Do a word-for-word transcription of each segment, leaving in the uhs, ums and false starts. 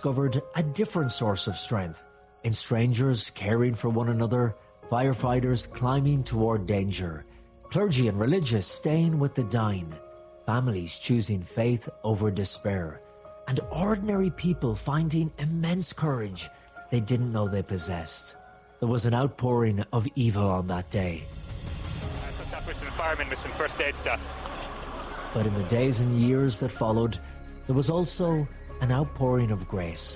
discovered a different source of strength in strangers caring for one another, firefighters climbing toward danger, clergy and religious staying with the dying, families choosing faith over despair, and ordinary people finding immense courage they didn't know they possessed. There was an outpouring of evil on that day. I thought with some firemen with some first aid stuff. But in the days and years that followed, there was also an outpouring of grace.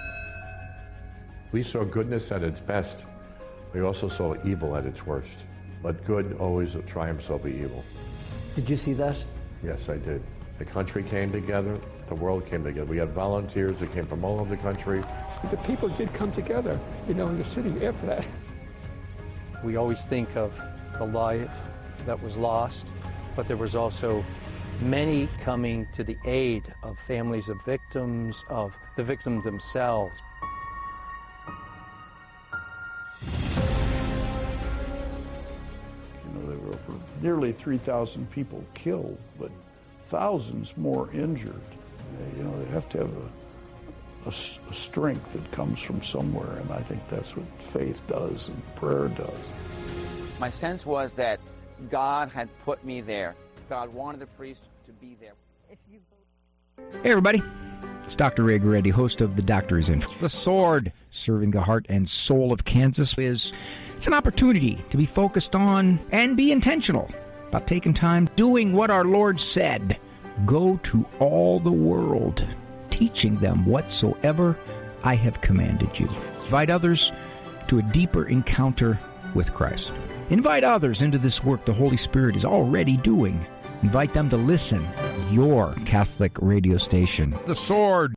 We saw goodness at its best. We also saw evil at its worst. But good always triumphs over evil. Did you see that? Yes, I did. The country came together. The world came together. We had volunteers that came from all over the country. The people did come together, you know, in the city after that. We always think of the life that was lost, but there was also many coming to the aid of families of victims, of the victims themselves. You know, there were nearly three thousand people killed, but thousands more injured. You know, they have to have a, a, a strength that comes from somewhere, and I think that's what faith does and prayer does. My sense was that God had put me there. God wanted the priest to be there. If you... Hey, everybody. It's Doctor Ray Guarendi, host of The Doctor Is In. The Sword, serving the heart and soul of Kansas, is it's an opportunity to be focused on and be intentional about taking time doing what our Lord said. Go to all the world, teaching them whatsoever I have commanded you. Invite others to a deeper encounter with Christ. Invite others into this work the Holy Spirit is already doing. Invite them to listen. Your Catholic radio station. The Sword.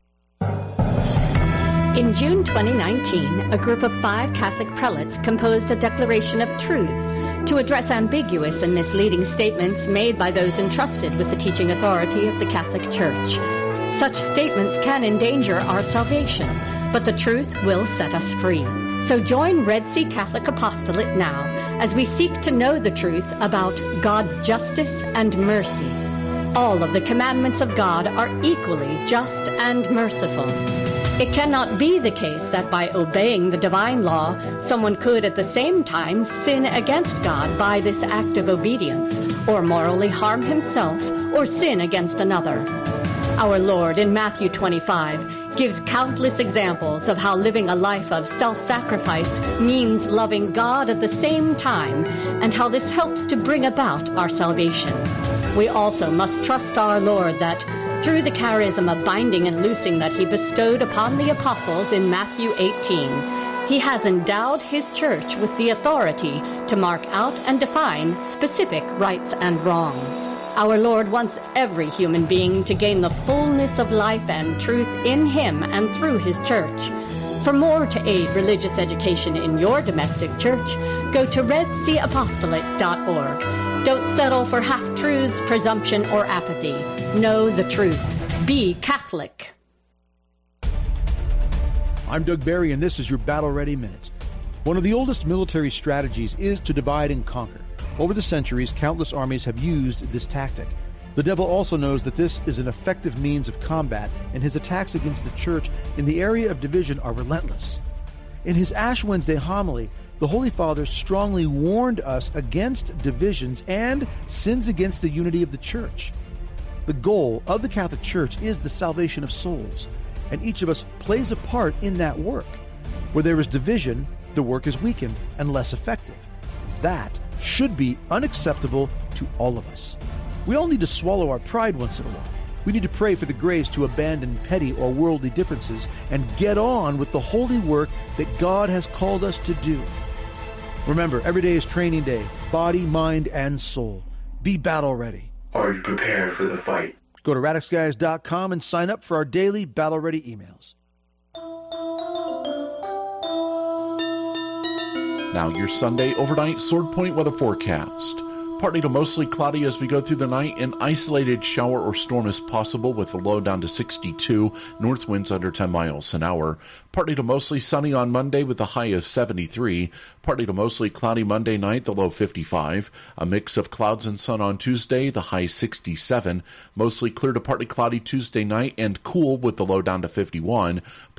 In June twenty nineteen, a group of five Catholic prelates composed a declaration of truths to address ambiguous and misleading statements made by those entrusted with the teaching authority of the Catholic Church. Such statements can endanger our salvation, but the truth will set us free. So join Red Sea Catholic Apostolate now as we seek to know the truth about God's justice and mercy. All of the commandments of God are equally just and merciful. It cannot be the case that by obeying the divine law, someone could at the same time sin against God by this act of obedience, or morally harm himself, or sin against another. Our Lord in Matthew twenty-five gives countless examples of how living a life of self-sacrifice means loving God at the same time, and how this helps to bring about our salvation. We also must trust our Lord that through the charism of binding and loosing that he bestowed upon the apostles in Matthew eighteen, he has endowed his church with the authority to mark out and define specific rights and wrongs. Our Lord wants every human being to gain the fullness of life and truth in him and through his church. For more to aid religious education in your domestic church, go to red sea apostolate dot org. Don't settle for half-truths, presumption, or apathy. Know the truth. Be Catholic. I'm Doug Barry, and this is your Battle Ready Minute. One of the oldest military strategies is to divide and conquer. Over the centuries, countless armies have used this tactic. The devil also knows that this is an effective means of combat, and his attacks against the church in the area of division are relentless. In his Ash Wednesday homily, the Holy Father strongly warned us against divisions and sins against the unity of the church. The goal of the Catholic Church is the salvation of souls, and each of us plays a part in that work. Where there is division, the work is weakened and less effective. That should be unacceptable to all of us. We all need to swallow our pride once in a while. We need to pray for the grace to abandon petty or worldly differences and get on with the holy work that God has called us to do. Remember, every day is training day, body, mind, and soul. Be battle ready. Are you prepared for the fight? Go to radix guys dot com and sign up for our daily battle ready emails. Now your Sunday overnight Sword Point weather forecast. Partly to mostly cloudy as we go through the night. An isolated shower or storm is possible with a low down to sixty-two, north winds under ten miles an hour. Partly to mostly sunny on Monday with a high of seventy-three. Partly to mostly cloudy Monday night, the low fifty-five. A mix of clouds and sun on Tuesday, the high sixty-seven. Mostly clear to partly cloudy Tuesday night and cool with the low down to fifty-one.